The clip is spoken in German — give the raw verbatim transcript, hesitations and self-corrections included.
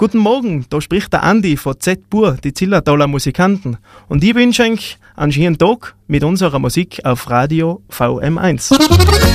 Guten Morgen, da spricht der Andi von Z-Bur, die Zillertaler Musikanten. Und ich wünsche euch einen schönen Tag mit unserer Musik auf Radio V M eins.